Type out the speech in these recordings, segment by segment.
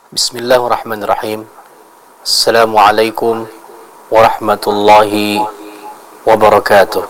Bismillahirrahmanirrahim. Assalamualaikum warahmatullahi wabarakatuh.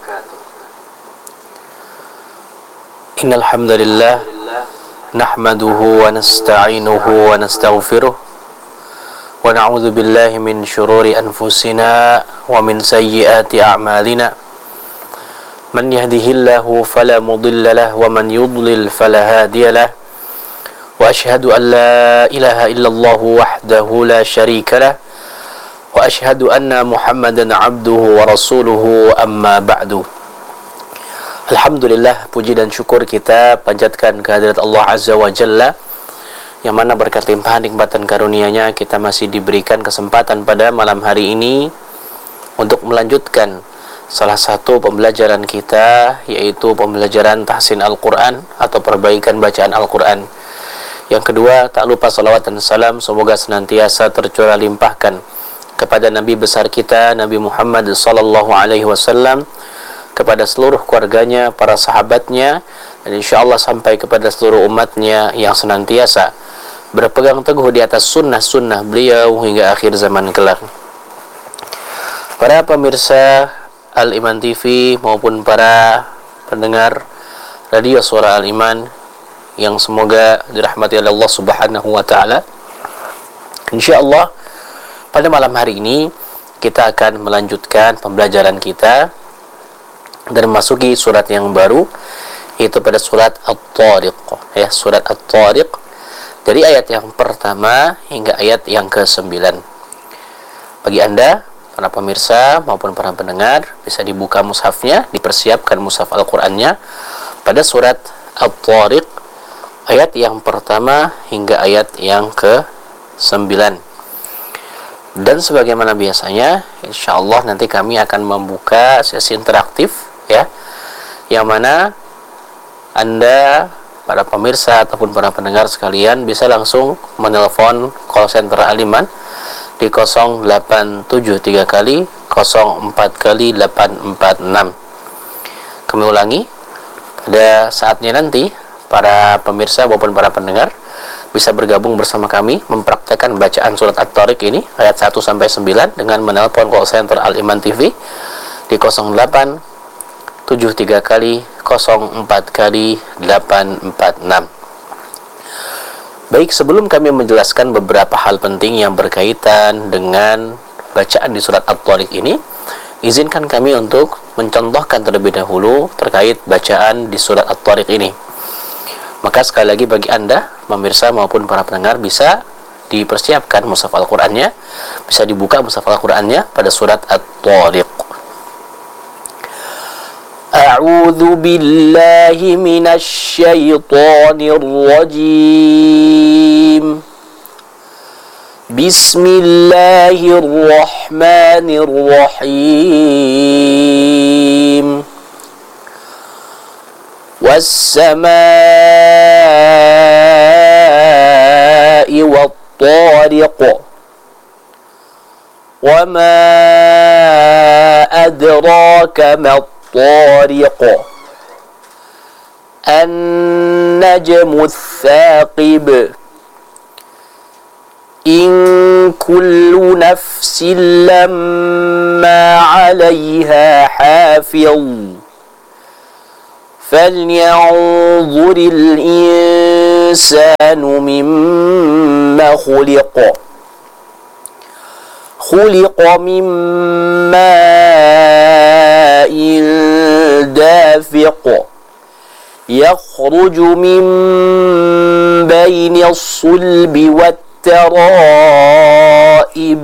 Innal hamdalillah nahmaduhu wa nasta'inuhu wa nastaghfiruh wa na'udzu billahi min shururi anfusina wa min sayyiati a'malina. Man yahdihillahu fala mudilla lahu wa man yudlil fala hadiya lahu. وأشهد أن لا إله إلا الله وحده لا شريك له وأشهد أن محمدا عبده ورسوله أما بعد. Alhamdulillah, puji dan syukur kita panjatkan kehadirat Allah Azza wa Jalla, yang mana berkat limpahan nikmat dan karunia-Nya kita masih diberikan kesempatan pada malam hari ini untuk melanjutkan salah satu pembelajaran kita, yaitu pembelajaran tahsin Al-Quran atau perbaikan bacaan Al-Quran. Yang kedua, tak lupa salawat dan salam semoga senantiasa tercurah limpahkan kepada Nabi besar kita, Nabi Muhammad sallallahu alaihi wasallam, kepada seluruh keluarganya, para sahabatnya, dan insyaAllah sampai kepada seluruh umatnya yang senantiasa berpegang teguh di atas sunnah-sunnah beliau hingga akhir zaman kelak. Para pemirsa Al-Iman TV maupun para pendengar radio Suara Al-Iman yang semoga dirahmati oleh Allah Subhanahu wa taala. Insyaallah pada malam hari ini kita akan melanjutkan pembelajaran kita dan memasuki surat yang baru, yaitu pada surat At-Tariq, ya, surat At-Tariq, dari ayat yang pertama hingga ayat yang ke-9. Bagi Anda para pemirsa maupun para pendengar, bisa dibuka mushafnya, dipersiapkan mushaf Al-Qur'annya pada surat At-Tariq ayat yang pertama hingga ayat yang ke-9. Dan sebagaimana biasanya, insyaallah nanti kami akan membuka sesi interaktif, ya, yang mana Anda, para pemirsa ataupun para pendengar sekalian, bisa langsung menelpon call center Al-Iman di 0873 kali 04 kali 846. Kami ulangi, pada saatnya nanti para pemirsa maupun para pendengar bisa bergabung bersama kami mempraktekkan bacaan surat At-Tariq ini ayat 1 sampai 9 dengan menelpon call center Al-Iman TV di 0873 kali 04 kali 846. Baik, sebelum kami menjelaskan beberapa hal penting yang berkaitan dengan bacaan di surat At-Tariq ini, izinkan kami untuk mencontohkan terlebih dahulu terkait bacaan di surat At-Tariq ini. Maka sekali lagi bagi Anda, pemirsa maupun para pendengar, bisa dipersiapkan mushaf Al-Qur'annya, bisa dibuka mushaf Al-Qur'annya pada surat At-Tariq. A'udzu billahi minasy syaithanir rajim. Bismillahirrahmanirrahim. والسماء والطارق وما أدراك ما الطارق النجم الثاقب إن كل نفس لما عليها حافظ فلينظر الإنسان مما خلق من ماء دافق يخرج من بين الصلب والترائب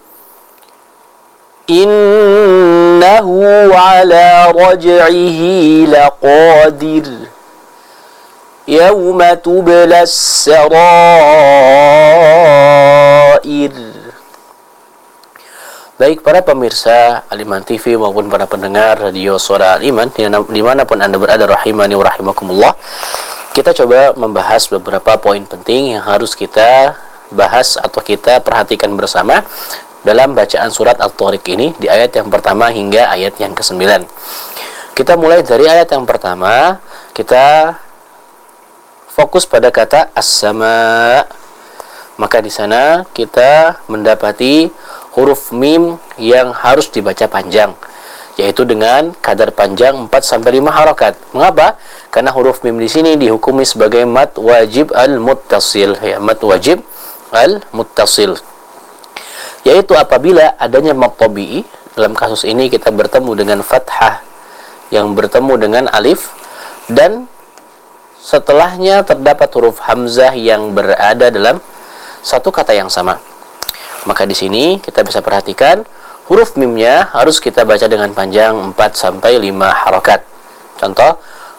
إنه على رجعه لقادر يوم تبلى السرائر. Baik para pemirsa Al-Iman TV maupun para pendengar radio Suara Al-Iman dimanapun Anda berada, rahimani wa rahimakumullah, kita coba membahas beberapa poin penting yang harus kita bahas atau kita perhatikan bersama dalam bacaan surat At-Tariq ini di ayat yang pertama hingga ayat yang ke-9. Kita mulai dari ayat yang pertama, kita fokus pada kata as-sama. Maka di sana kita mendapati huruf mim yang harus dibaca panjang, yaitu dengan kadar panjang 4 sampai 5 harakat. Mengapa? Karena huruf mim di sini dihukumi sebagai mad wajib al-muttasil, ya, mad wajib al-muttasil. Yaitu apabila adanya mad tabi'i, dalam kasus ini kita bertemu dengan fathah yang bertemu dengan alif, dan setelahnya terdapat huruf hamzah yang berada dalam satu kata yang sama. Maka di sini kita bisa perhatikan huruf mimnya harus kita baca dengan panjang 4 sampai 5 harakat. Contoh,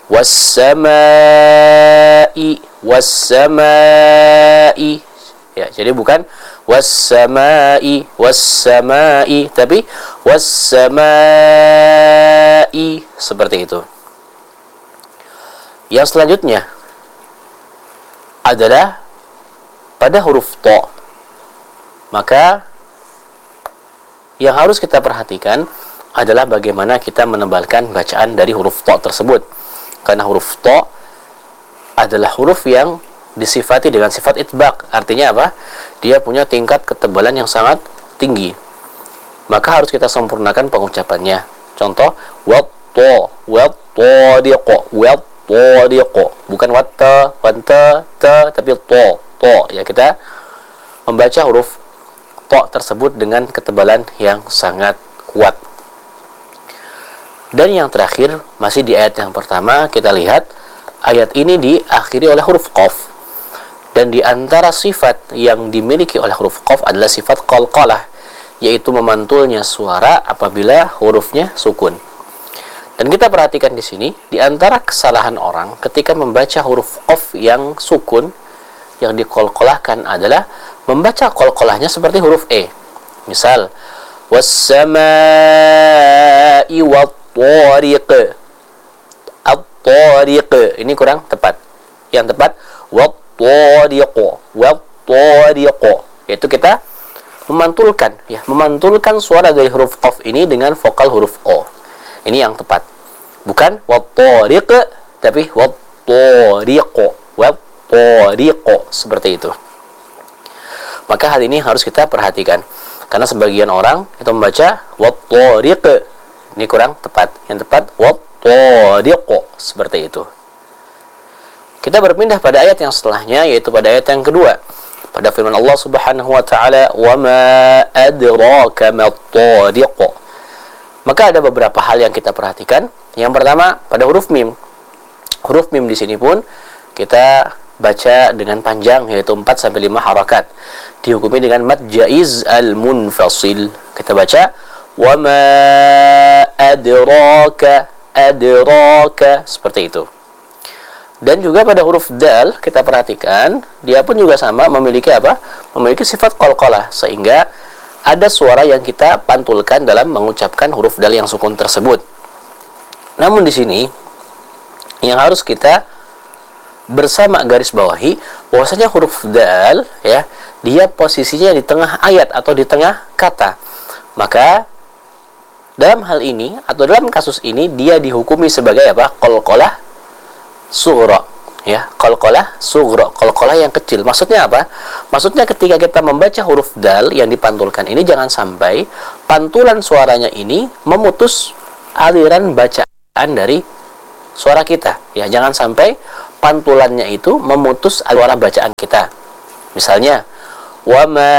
was-samai, was-samai. Ya, jadi bukan was-samai, was-samai, tapi was-samai, seperti itu. Yang selanjutnya adalah pada huruf to. Maka yang harus kita perhatikan adalah bagaimana kita menebalkan bacaan dari huruf to tersebut. Karena huruf to adalah huruf yang disifati dengan sifat itbaq. Artinya apa? Dia punya tingkat ketebalan yang sangat tinggi. Maka harus kita sempurnakan pengucapannya. Contoh, wat-to, wat-tariqo, wat-tariqo. Bukan watta, wanta, ta, tapi to. Ya, kita membaca huruf to tersebut dengan ketebalan yang sangat kuat. Dan yang terakhir, masih di ayat yang pertama, kita lihat ayat ini diakhiri oleh huruf qaf. Dan di antara sifat yang dimiliki oleh huruf qaf adalah sifat qalqalah, yaitu memantulnya suara apabila hurufnya sukun. Dan kita perhatikan di sini, di antara kesalahan orang ketika membaca huruf qaf yang sukun, yang dikolkolahkan adalah membaca kolkolahnya seperti huruf E. Misal, was-samai wat-tariq, at-tariq, ini kurang tepat. Yang tepat, wat-tariq, wat-tariq, yaitu kita memantulkan, ya, memantulkan suara dari huruf qaf ini dengan vokal huruf O. Ini yang tepat. Bukan wat-tariq, tapi wat-tariq, wat-tariq, seperti itu. Maka hal ini harus kita perhatikan. Karena sebagian orang itu membaca wat-tariq. Ini kurang tepat. Yang tepat wat-tariq, seperti itu. Kita berpindah pada ayat yang setelahnya, yaitu pada ayat yang kedua. Pada firman Allah Subhanahu wa taala, "Wa ma adraka mat-tariq." Maka ada beberapa hal yang kita perhatikan. Yang pertama, pada huruf mim. Huruf mim di sini pun kita baca dengan panjang, yaitu 4 sampai 5 harakat. Dihukumi dengan mad jaiz al-munfasil. Kita baca wa ma adraka, adraka, seperti itu. Dan juga pada huruf dal kita perhatikan, dia pun juga sama, memiliki apa? Memiliki sifat qalqalah, sehingga ada suara yang kita pantulkan dalam mengucapkan huruf dal yang sukun tersebut. Namun di sini yang harus kita bersama garis bawahi, bahwasanya huruf dal, ya, dia posisinya di tengah ayat atau di tengah kata. Maka dalam hal ini atau dalam kasus ini dia dihukumi sebagai apa? Qalqalah sughra, ya, qalqalah sughra, qalqalah yang kecil. Maksudnya apa? Maksudnya ketika kita membaca huruf dal yang dipantulkan ini, jangan sampai pantulan suaranya ini memutus aliran bacaan dari suara kita, ya. Jangan sampai pantulannya itu memutus suara bacaan kita. Misalnya, wa ma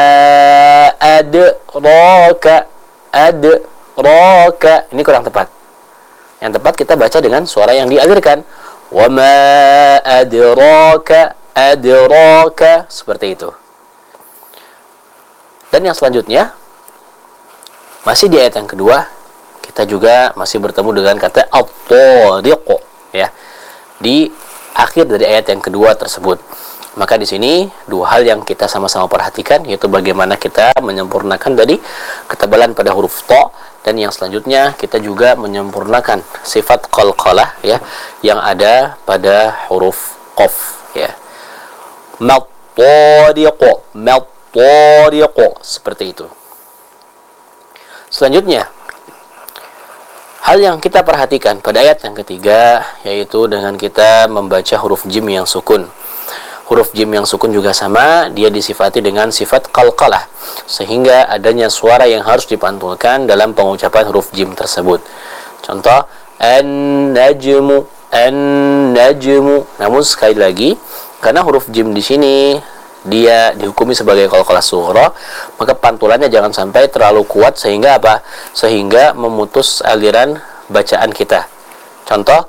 adraka, adraka, ini kurang tepat. Yang tepat kita baca dengan suara yang dialirkan. Wa ma adraka, adraka, seperti itu. Dan yang selanjutnya, masih di ayat yang kedua, kita juga masih bertemu dengan kata at-tariq, ya, di akhir dari ayat yang kedua tersebut. Maka di sini dua hal yang kita sama-sama perhatikan, yaitu bagaimana kita menyempurnakan dari ketebalan pada huruf to, dan yang selanjutnya kita juga menyempurnakan sifat qalqalah, ya, yang ada pada huruf qaf, ya. Mat-tariq, mat-tariq, seperti itu. Selanjutnya, hal yang kita perhatikan pada ayat yang ketiga, yaitu dengan kita membaca huruf jim yang sukun. Huruf jim yang sukun juga sama, dia disifati dengan sifat qalqalah, sehingga adanya suara yang harus dipantulkan dalam pengucapan huruf jim tersebut. Contoh, an-najmu, an-najmu. Namun sekali lagi, karena huruf jim di sini dia dihukumi sebagai qalqalah sughra, maka pantulannya jangan sampai terlalu kuat sehingga apa? Sehingga memutus aliran bacaan kita. Contoh,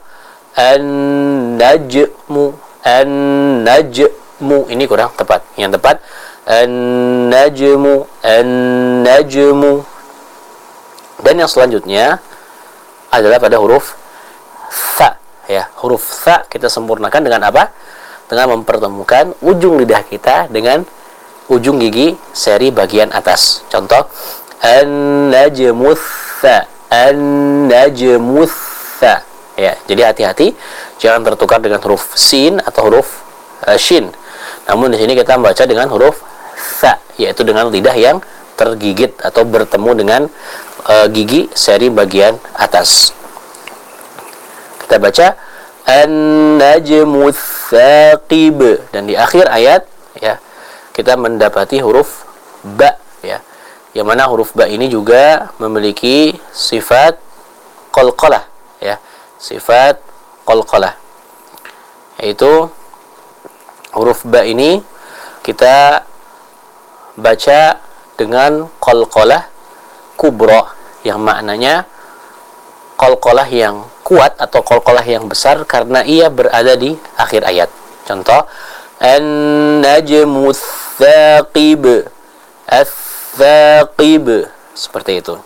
an-najmu, an-najmu, ini kurang tepat. Yang tepat an-najmu, an-najmu. Dan yang selanjutnya adalah pada huruf tha, ya. Huruf tha kita sempurnakan dengan apa? Dengan mempertemukan ujung lidah kita dengan ujung gigi seri bagian atas. Contoh, an-najmu tha, an-najmu tha. Ya, jadi hati-hati jangan tertukar dengan huruf sin atau huruf shin. Namun di sini kita membaca dengan huruf tha, yaitu dengan lidah yang tergigit atau bertemu dengan gigi seri bagian atas. Kita baca an-najmu tsaqib, dan di akhir ayat ya kita mendapati huruf ba, ya. Yang mana huruf ba ini juga memiliki sifat qalqalah, ya. Sifat qalqalah, yaitu huruf ba ini kita baca dengan qalqalah kubra, yang maknanya qalqalah yang kuat atau qalqalah yang besar karena ia berada di akhir ayat. Contoh, an-najmu tsaqib, ats-tsaqib, seperti itu.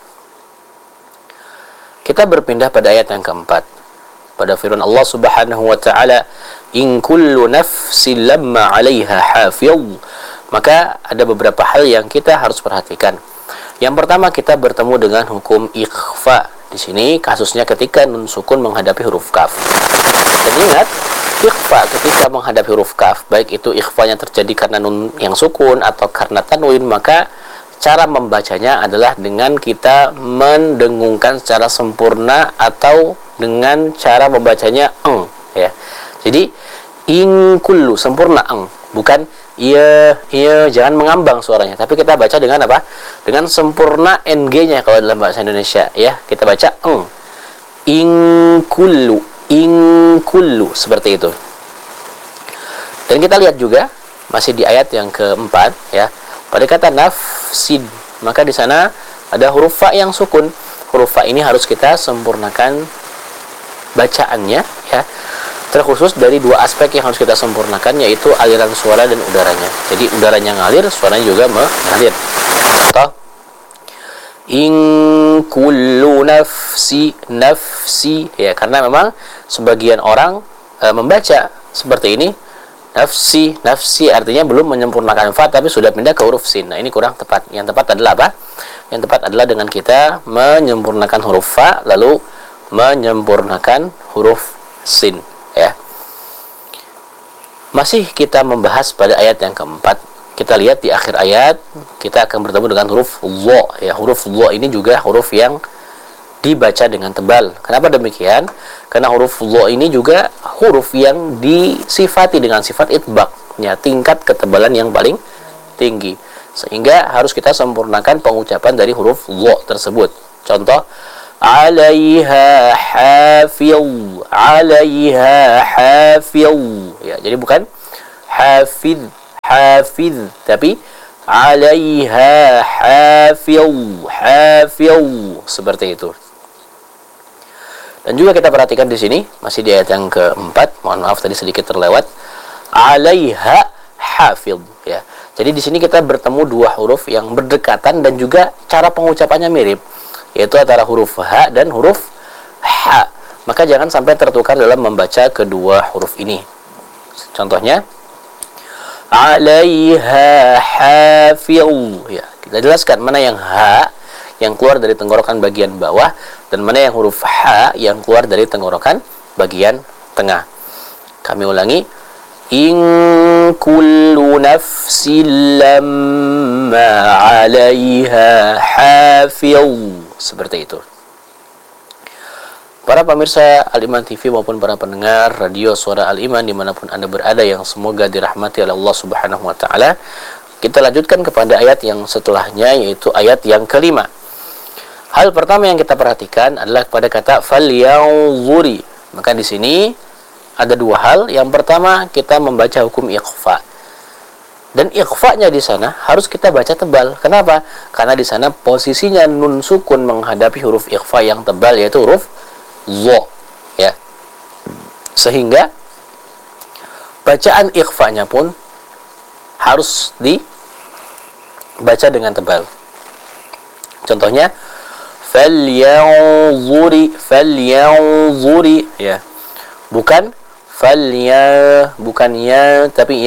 Kita berpindah pada ayat yang keempat. Pada firman Allah Subhanahu wa taala, in kullu nafsin lamma 'alaiha hafiz. Maka ada beberapa hal yang kita harus perhatikan. Yang pertama, kita bertemu dengan hukum ikhfa. Di sini kasusnya ketika nun sukun menghadapi huruf kaf. Dan ingat, ikhfa ketika menghadapi huruf kaf, baik itu ikhfanya terjadi karena nun yang sukun atau karena tanwin, maka cara membacanya adalah dengan kita mendengungkan secara sempurna atau dengan cara membacanya eng, ya. Jadi in kullu sempurna eng, bukan iya jangan mengambang suaranya, tapi kita baca dengan apa? Dengan sempurna ng-nya kalau dalam bahasa Indonesia, ya. Kita baca eng. In kullu seperti itu. Dan kita lihat juga masih di ayat yang keempat, ya. Pada kata nafsid, maka di sana ada huruf fa yang sukun. Huruf fa ini harus kita sempurnakan bacaannya, ya. Terkhusus dari dua aspek yang harus kita sempurnakan, yaitu aliran suara dan udaranya. Jadi udaranya ngalir, suaranya juga mengalir. Contoh, in kullu nafsi, ya, karena memang sebagian orang membaca seperti ini, nafsi artinya belum menyempurnakan fa tapi sudah pindah ke huruf sin. Nah, ini kurang tepat. Yang tepat adalah apa? Yang tepat adalah dengan kita menyempurnakan huruf fa lalu menyempurnakan huruf sin, ya. Masih kita membahas pada ayat yang keempat. Kita lihat di akhir ayat kita akan bertemu dengan huruf dha, ya. Huruf dha ini juga huruf yang dibaca dengan tebal. Kenapa demikian? Karena huruf dha ini juga huruf yang disifati dengan sifat itbaq-nya, tingkat ketebalan yang paling tinggi. Sehingga harus kita sempurnakan pengucapan dari huruf dha tersebut. Contoh, 'alaiha hafiz, 'alaiha hafiz. Ya, jadi bukan hafiz, tapi 'alaiha hafiz, seperti itu. Dan juga kita perhatikan di sini masih di ayat yang keempat. Mohon maaf tadi sedikit terlewat. 'Alaiha hafiz, ya. Jadi di sini kita bertemu dua huruf yang berdekatan dan juga cara pengucapannya mirip, yaitu antara huruf ha dan huruf ha. Maka jangan sampai tertukar dalam membaca kedua huruf ini. Contohnya, 'alaiha hafiz. Ya, kita jelaskan mana yang ha yang keluar dari tenggorokan bagian bawah dan mana yang huruf ha yang keluar dari tenggorokan bagian tengah. Kami ulangi, in kullu nafsin lamma 'alaiha hafiz. Seperti itu. Para pemirsa Al-Iman TV maupun para pendengar radio Suara Al-Iman dimanapun Anda berada, yang semoga dirahmati oleh Allah Subhanahu wa Ta'ala, kita lanjutkan kepada ayat yang setelahnya, yaitu ayat yang kelima. Hal pertama yang kita perhatikan adalah pada kata falyanzuri. Maka di sini ada dua hal. Yang pertama, kita membaca hukum ikhfa. Dan ikhfa-nya di sana harus kita baca tebal. Kenapa? Karena di sana posisinya nun sukun menghadapi huruf ikhfa yang tebal, yaitu huruf zo, ya. Sehingga bacaan ikhfa-nya pun harus dibaca dengan tebal. Contohnya falyanzuri, ya. Bukan bukan ya, tapi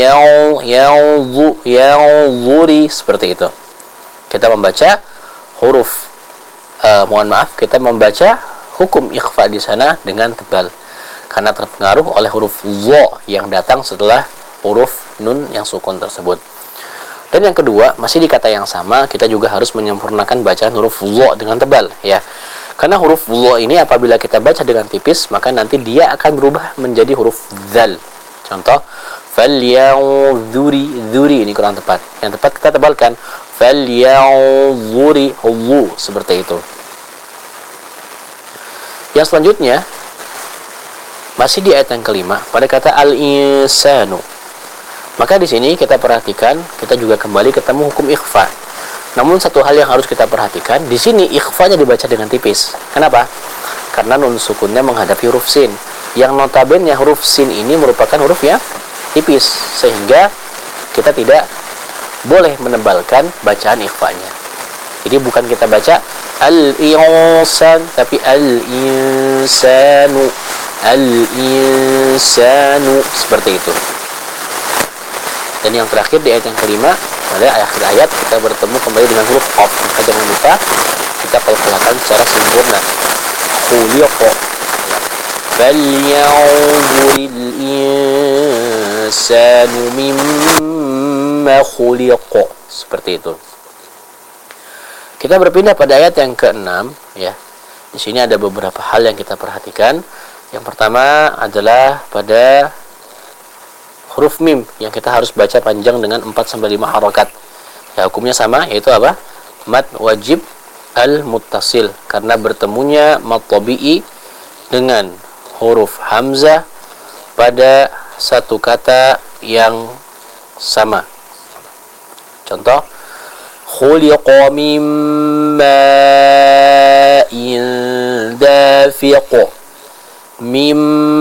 yanzuri, seperti itu. Kita membaca huruf kita membaca hukum ikhfa di sana dengan tebal, karena terpengaruh oleh huruf zo yang datang setelah huruf nun yang sukun tersebut. Dan yang kedua, masih di kata yang sama, kita juga harus menyempurnakan bacaan huruf zo dengan tebal, ya. Karena huruf zo ini apabila kita baca dengan tipis, maka nanti dia akan berubah menjadi huruf zal. Contoh, falyanzuri, zuri ini kurang tepat. Yang tepat kita tebalkan falyanzuri, seperti itu. Yang selanjutnya masih di ayat yang kelima pada kata al-insanu. Maka di sini kita perhatikan, kita juga kembali ketemu hukum ikhfa. Namun satu hal yang harus kita perhatikan, di sini ikhfanya dibaca dengan tipis. Kenapa? Karena nun sukunnya menghadapi huruf sin, yang notabene huruf sin ini merupakan huruf yang tipis, sehingga kita tidak boleh menebalkan bacaan ikhfanya. Jadi bukan kita baca al-insan, tapi al-insanu, seperti itu. Dan yang terakhir di ayat yang kelima, pada akhir ayat kita bertemu kembali dengan huruf qaf. Maka jangan lupa kita kalkulasikan secara sempurna. Khuliqa, falyanzuril insanu mimma khuliqa, seperti itu. Kita berpindah pada ayat yang ke-6, ya. Di sini ada beberapa hal yang kita perhatikan. Yang pertama adalah pada huruf mim yang kita harus baca panjang dengan 4-5 harokat. Ya, hukumnya sama, yaitu apa? Mad wajib al-muttasil, karena bertemunya mad tabi'i dengan huruf hamzah pada satu kata yang sama. Contoh, khuliqa min ma'in dafiq, min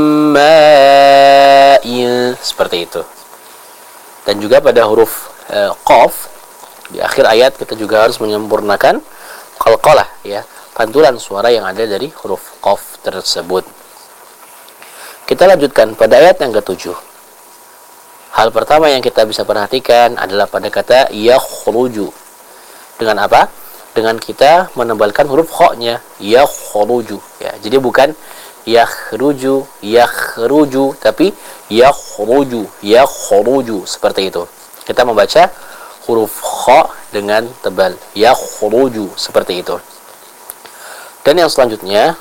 ma'in, seperti itu. Dan juga pada huruf qaf di akhir ayat kita juga harus menyempurnakan qalqalah, ya, pantulan suara yang ada dari huruf qaf tersebut. Kita lanjutkan pada ayat yang ke-7. Hal pertama yang kita bisa perhatikan adalah pada kata yakhruju. Dengan apa? Dengan kita menebalkan huruf kha-nya, yakhruju, ya. Jadi bukan yakhruju, tapi yakhruju, seperti itu. Kita membaca huruf kha dengan tebal, yakhruju, seperti itu. Dan yang selanjutnya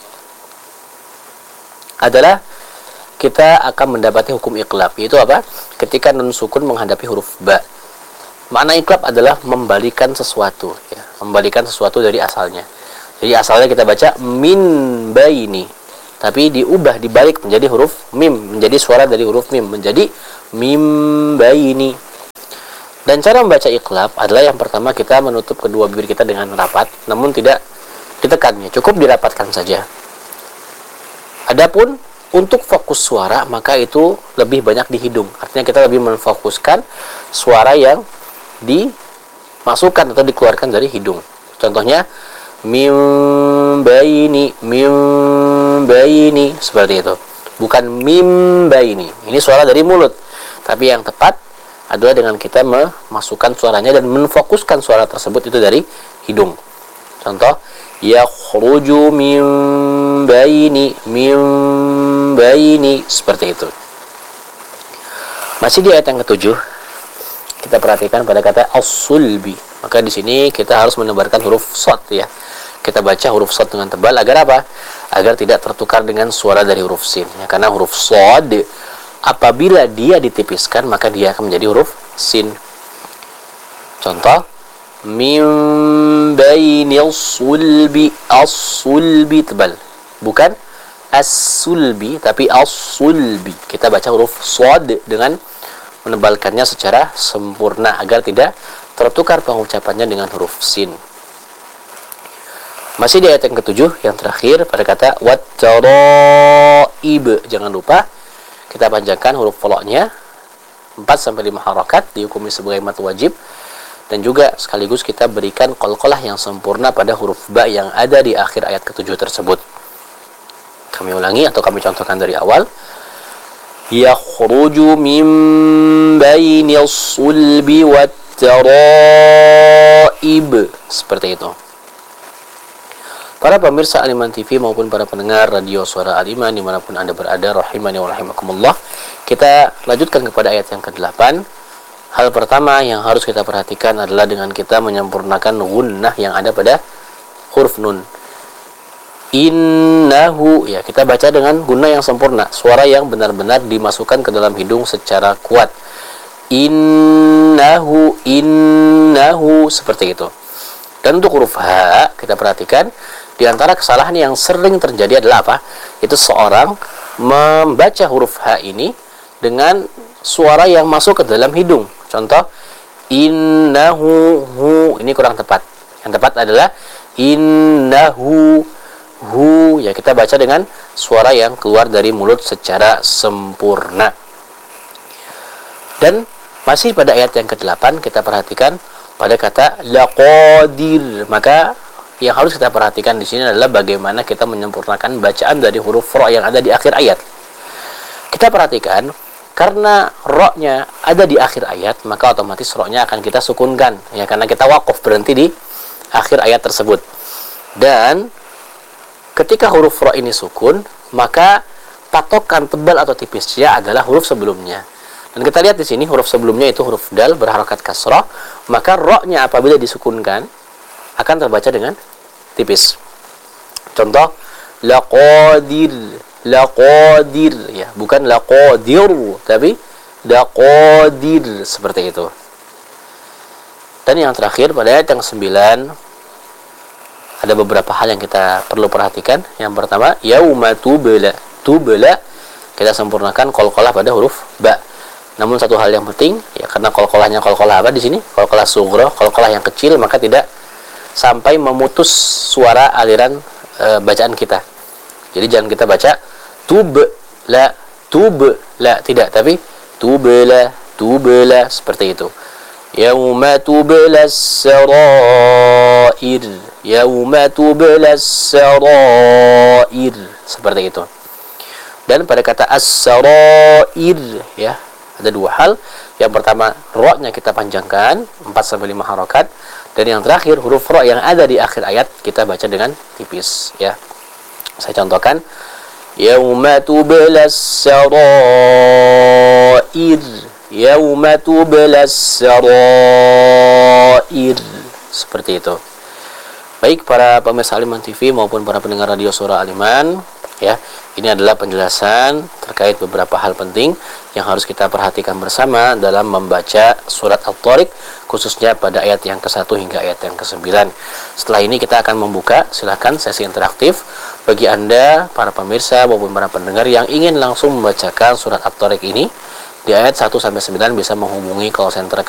adalah kita akan mendapati hukum iqlab, yaitu apa? Ketika nun sukun menghadapi huruf ba. Makna iqlab adalah membalikan sesuatu, ya, membalikan sesuatu dari asalnya. Jadi asalnya kita baca min baini, tapi diubah, dibalik menjadi huruf mim, menjadi suara dari huruf mim, menjadi mim baini. Dan cara membaca iqlab adalah yang pertama kita menutup kedua bibir kita dengan rapat, namun tidak ditekannya, cukup dirapatkan saja. Adapun untuk fokus suara, maka itu lebih banyak di hidung. Artinya kita lebih memfokuskan suara yang dimasukkan atau dikeluarkan dari hidung. Contohnya mim baini, seperti itu. Bukan mim baini. Ini suara dari mulut. Tapi yang tepat adalah dengan kita memasukkan suaranya dan menfokuskan suara tersebut itu dari hidung. Contoh, yakhruju min baini, seperti itu. Masih di ayat yang ke-7, kita perhatikan pada kata as-sulbi. Maka di sini kita harus menebarkan huruf shad ya. Kita baca huruf shad dengan tebal agar apa? Agar tidak tertukar dengan suara dari huruf sin. Ya, karena huruf shad apabila dia ditipiskan maka dia akan menjadi huruf sin. Contoh, min bainil sulbi, as-sulbi tebal. Bukan as-sulbi tapi as-sulbi. Kita baca huruf shad dengan menebalkannya secara sempurna agar tidak tertukar pengucapannya dengan huruf sin. Masih di ayat yang ketujuh, yang terakhir pada kata wat-taraib. Jangan lupa kita panjangkan huruf follow-nya 4 sampai 5 harakat, dihukumi sebagai mad wajib, dan juga sekaligus kita berikan qalqalah yang sempurna pada huruf ba yang ada di akhir ayat ketujuh tersebut. Kami ulangi atau kami contohkan dari awal. Yakhruju min bainil sulbi wat-taraib. Seperti itu. Para pemirsa Al-Iman TV maupun para pendengar radio Suara Al-Iman dimanapun Anda berada, rahimani wa rahimakumullah, kita lanjutkan kepada ayat yang ke-8. Hal pertama yang harus kita perhatikan adalah dengan kita menyempurnakan gunnah yang ada pada huruf nun. Innahu, ya, kita baca dengan gunnah yang sempurna, suara yang benar-benar dimasukkan ke dalam hidung secara kuat. Innahu, innahu, seperti itu. Dan untuk huruf ha, kita perhatikan di antara kesalahan yang sering terjadi adalah apa? Itu seorang membaca huruf ha ini dengan suara yang masuk ke dalam hidung. Contoh, innahu, hu, ini kurang tepat. Yang tepat adalah innahu, hu, ya, kita baca dengan suara yang keluar dari mulut secara sempurna. Dan masih pada ayat yang ke-8 kita perhatikan pada kata laqadir. Maka yang harus kita perhatikan di sini adalah bagaimana kita menyempurnakan bacaan dari huruf ra yang ada di akhir ayat. Kita perhatikan, karena ra-nya ada di akhir ayat, maka otomatis ra-nya akan kita sukunkan, ya, karena kita waqaf, berhenti di akhir ayat tersebut. Dan ketika huruf ra ini sukun, maka patokan tebal atau tipisnya adalah huruf sebelumnya. Dan kita lihat di sini huruf sebelumnya itu huruf dal berharokat kasrah, maka ra-nya apabila disukunkan akan terbaca dengan tipis. Contoh, laqadir, laqadir, ya, bukan laqadir tapi laqadir, seperti itu. Dan yang terakhir pada ayat yang 9 ada beberapa hal yang kita perlu perhatikan. Yang pertama, yauma tubla. Tubla kita sempurnakan qalqalah pada huruf ba. Namun satu hal yang penting, ya, karena qalqalahnya qalqalah apa di sini? Qalqalah sughra, qalqalah yang kecil, maka tidak sampai memutus suara aliran bacaan kita. Jadi jangan kita baca tubla, tidak, tapi tubla, tubla, seperti itu. Yauma tubla sarair, yauma tubla sarair, seperti itu. Dan pada kata as-sarair, ya, ada dua hal. Yang pertama, ra-nya kita panjangkan 4 sampai 5 harakat, dan yang terakhir huruf ra yang ada di akhir ayat kita baca dengan tipis, ya. Saya contohkan, yauma tublas sarair, yauma tublas sarair, seperti itu. Baik para pemirsa Al-Iman TV maupun para pendengar radio Suara Al-Iman, ya, ini adalah penjelasan terkait beberapa hal penting yang harus kita perhatikan bersama dalam membaca surat At-Tariq, khususnya pada ayat yang ke-1 hingga ayat yang ke-9. Setelah ini kita akan membuka, silakan, sesi interaktif bagi Anda para pemirsa maupun para pendengar yang ingin langsung membacakan surat At-Tariq ini di ayat 1 sampai 9 bisa menghubungi call center